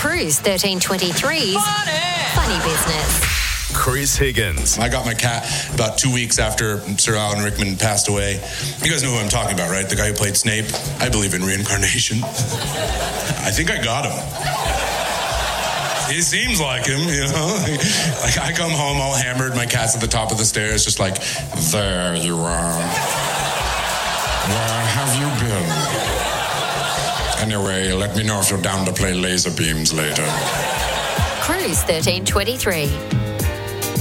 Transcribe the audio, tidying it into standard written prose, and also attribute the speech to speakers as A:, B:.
A: Cruise 1323's Funny Business.
B: Chris Higgins.
C: I got my cat about 2 weeks after Sir Alan Rickman passed away. You guys know who I'm talking about, right? The guy who played Snape. I believe in reincarnation. I think I got him. He seems like him, you know? Like, I come home all hammered, my cat's at the top of the stairs, just like, there you are. Where have you been? Anyway, let me know if you're down to play laser beams later.
A: Cruise 1323.